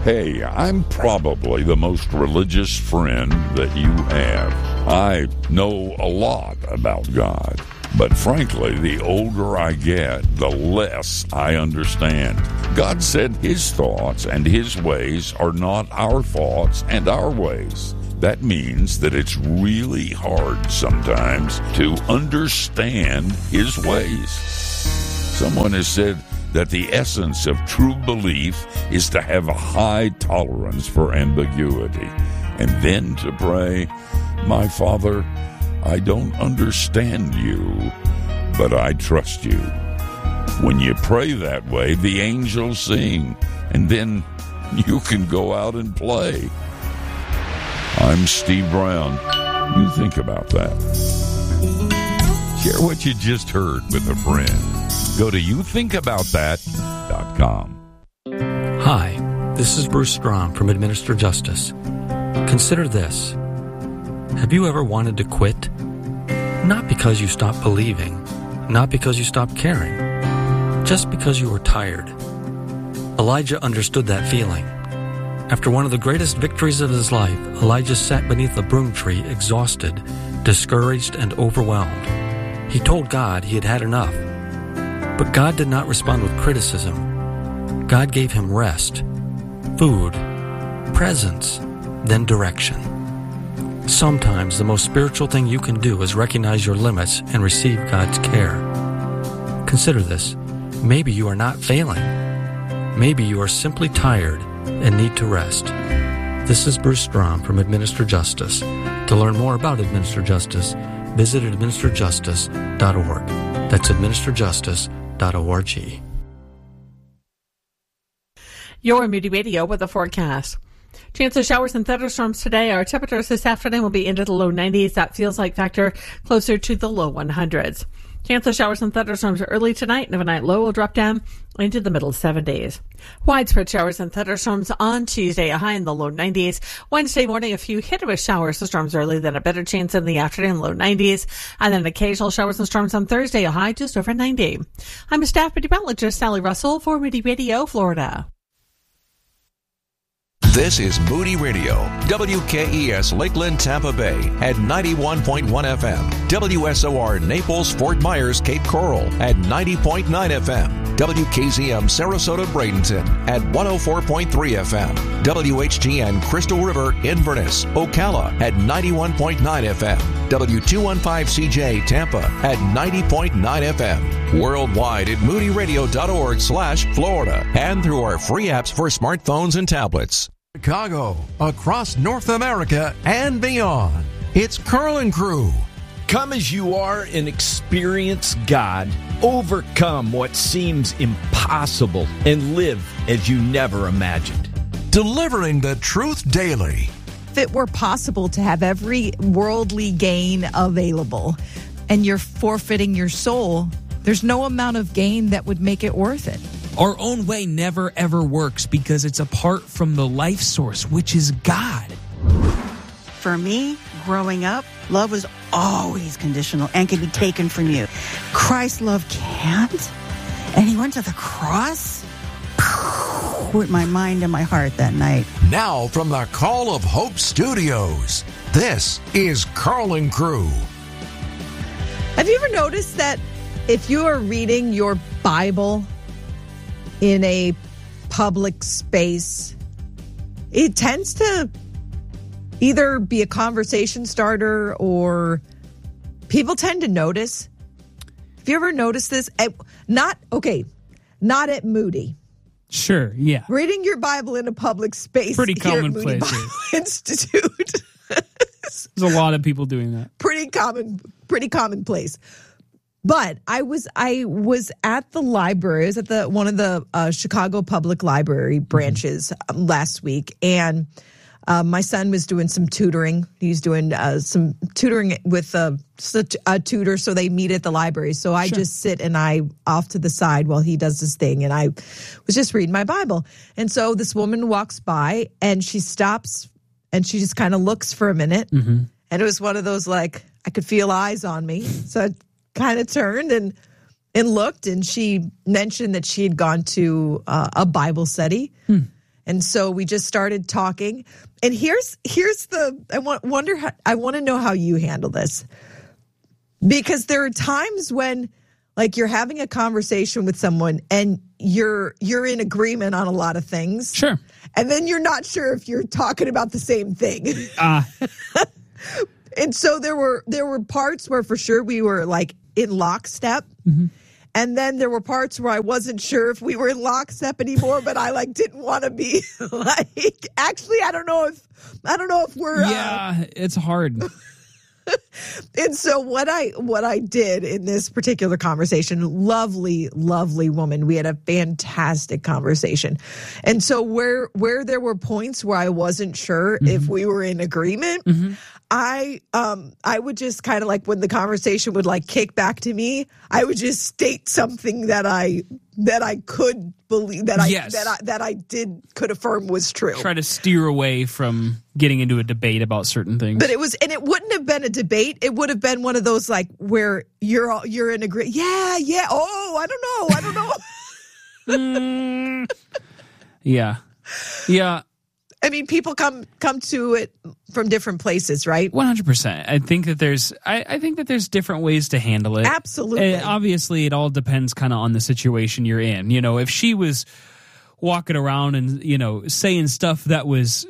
Hey, I'm probably the most religious friend that you have. I know a lot about God, but frankly, the older I get, the less I understand. God said His thoughts and His ways are not our thoughts and our ways. That means that it's really hard sometimes to understand His ways. Someone has said that the essence of true belief is to have a high tolerance for ambiguity, and then to pray, "My Father, I don't understand you, but I trust you." When you pray that way, the angels sing, and then you can go out and play. I'm Steve Brown. You think about that. Share what you just heard with a friend. Go to youthinkaboutthat.com. Hi, this is Bruce Strom from Administer Justice. Consider this. Have you ever wanted to quit? Not because you stopped believing, not because you stopped caring, just because you were tired. Elijah understood that feeling. After one of the greatest victories of his life, Elijah sat beneath a broom tree, exhausted, discouraged, and overwhelmed. He told God he had had enough. But God did not respond with criticism. God gave him rest, food, presence, then direction. Sometimes the most spiritual thing you can do is recognize your limits and receive God's care. Consider this. Maybe you are not failing. Maybe you are simply tired and need to rest. This is Bruce Strom from Administer Justice. To learn more about Administer Justice, visit administerjustice.org. That's administerjustice.org. Your Moody Radio with a forecast. Chance of showers and thunderstorms today. Our temperatures this afternoon will be into the low 90s. That feels like factor closer to the low 100s. Chance of showers and thunderstorms early tonight, and overnight low will drop down into the middle 70s. Widespread showers and thunderstorms on Tuesday, a high in the low 90s. Wednesday morning, a few hit or miss showers and storms early, then a better chance in the afternoon, low 90s. And then occasional showers and storms on Thursday, a high just over 90. I'm a staff meteorologist, Sally Russell, for Moody Radio, Florida. This is Moody Radio, WKES Lakeland, Tampa Bay at 91.1 FM, WSOR Naples, Fort Myers, Cape Coral at 90.9 FM, WKZM Sarasota, Bradenton at 104.3 FM, WHGN Crystal River, Inverness, Ocala at 91.9 FM, W215CJ Tampa at 90.9 FM, worldwide at moodyradio.org/Florida, and through our free apps for smartphones and tablets. Chicago, across North America and beyond. It's Carlin Crew. Come as you are and experience God. Overcome what seems impossible and live as you never imagined. Delivering the truth daily. If it were possible to have every worldly gain available and you're forfeiting your soul, there's no amount of gain that would make it worth it. Our own way never, ever works because it's apart from the life source, which is God. For me, growing up, love was always conditional and could be taken from you. Christ's love can't. And he went to the cross with my mind and my heart that night. Now from the Call of Hope Studios, this is Carlin Crew. Have you ever noticed that if you are reading your Bible in a public space, it tends to either be a conversation starter or people tend to notice? Have you ever noticed this? Not at Moody. Sure, yeah. Reading your Bible in a public space. Pretty here at commonplace. Moody Bible Institute. There's a lot of people doing that. Pretty commonplace. But I was at the library. I was at one of the Chicago Public Library branches last week, and my son was doing some tutoring. He's doing some tutoring with a tutor, so they meet at the library. So I just sit and I off to the side while he does his thing, and I was just reading my Bible. And so this woman walks by, and she stops, and she just kind of looks for a minute, and it was one of those, like, I could feel eyes on me, so I kind of turned and looked, and she mentioned that she had gone to a Bible study. And so we just started talking. And here's the I want to know how you handle this. Because there are times when like you're having a conversation with someone and you're in agreement on a lot of things. Sure. And then you're not sure if you're talking about the same thing. And so there were parts where for sure we were like in lockstep. Mm-hmm. And then there were parts where I wasn't sure if we were in lockstep anymore, but I like didn't want to be like, actually, I don't know if we're. Yeah, it's hard. And so what I did in this particular conversation, lovely, lovely woman. We had a fantastic conversation. And so where there were points where I wasn't sure if we were in agreement, I would just kind of like when the conversation would like kick back to me, I would just state something that I could believe that I could affirm was true. Try to steer away from getting into a debate about certain things. But it wouldn't have been a debate. It would have been one of those like where you're in agreement. Yeah. Oh, I don't know. Yeah. I mean, people come to it from different places, right? 100%. I think that there's different ways to handle it. Absolutely. Obviously, it all depends kind of on the situation you're in. You know, if she was walking around and, you know, saying stuff that was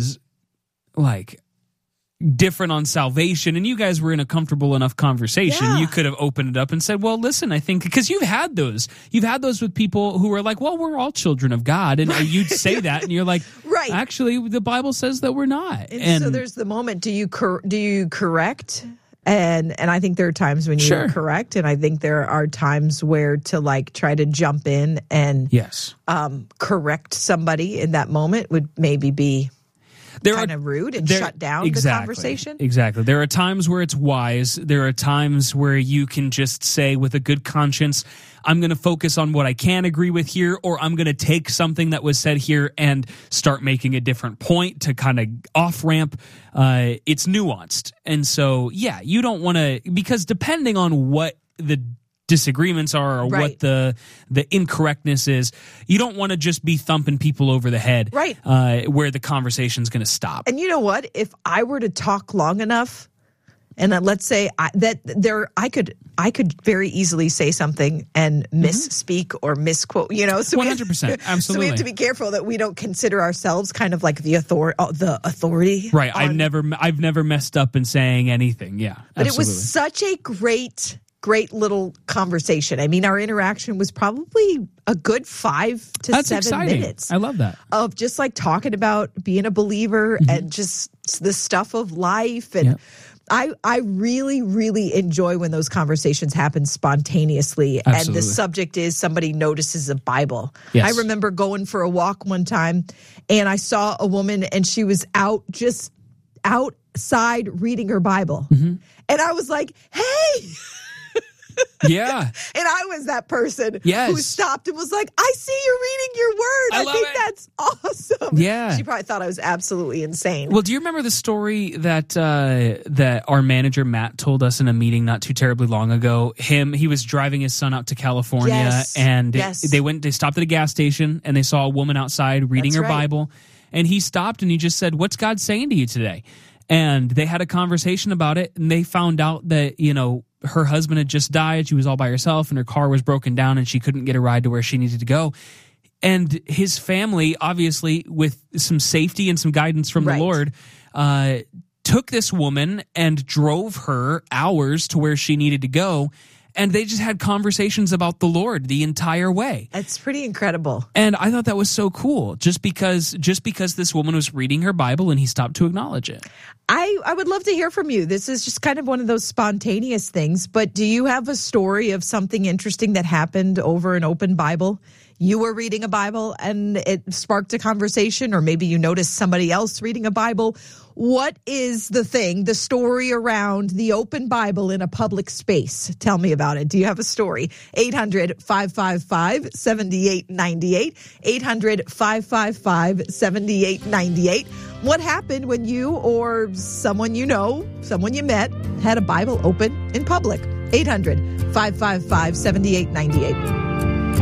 like different on salvation and you guys were in a comfortable enough conversation, you could have opened it up and said, well, listen, I think, because you've had those with people who are like, well, we're all children of God. And you'd say that and you're like, right, actually the Bible says that we're not. And so there's the moment, do you correct? And I think there are times when you're correct. And I think there are times where to like try to jump in and correct somebody in that moment would maybe be kind of rude and shut down the conversation. Exactly. There are times where it's wise. There are times where you can just say with a good conscience, I'm going to focus on what I can agree with here, or I'm going to take something that was said here and start making a different point to kind of off-ramp. It's nuanced. And so, you don't want to, because depending on what the disagreements are or what the incorrectness is, you don't want to just be thumping people over the head where the conversation's going to stop. And you know what? If I were to talk long enough, and let's say I could very easily say something and misspeak or misquote, you know. So 100%, absolutely. So we have to be careful that we don't consider ourselves kind of like the authority. Right. I've never messed up in saying anything. Yeah. But absolutely. It was such a great little conversation. I mean, our interaction was probably a good 5 to 7 minutes. I love that. Of just like talking about being a believer and just the stuff of life. And I really, really enjoy when those conversations happen spontaneously. Absolutely. And the subject is somebody notices a Bible. Yes. I remember going for a walk one time and I saw a woman and she was outside reading her Bible. And I was like, hey. Yeah. And I was that person who stopped and was like, I see you're reading your word. I think that's awesome. Yeah. She probably thought I was absolutely insane. Well, do you remember the story that our manager Matt told us in a meeting not too terribly long ago? He was driving his son out to California and they stopped at a gas station and they saw a woman outside reading her Bible. And he stopped and he just said, what's God saying to you today? And they had a conversation about it and they found out that, you know, her husband had just died. She was all by herself and her car was broken down and she couldn't get a ride to where she needed to go. And his family, obviously, with some safety and some guidance from the Lord, took this woman and drove her hours to where she needed to go. And they just had conversations about the Lord the entire way. That's pretty incredible. And I thought that was so cool, just because this woman was reading her Bible and he stopped to acknowledge it. I would love to hear from you. This is just kind of one of those spontaneous things, but do you have a story of something interesting that happened over an open Bible? You were reading a Bible and it sparked a conversation, or maybe you noticed somebody else reading a Bible. What is the story around the open Bible in a public space? Tell me about it. Do you have a story? 800-555-7898. 800-555-7898. What happened when you or someone you know, someone you met, had a Bible open in public? 800-555-7898.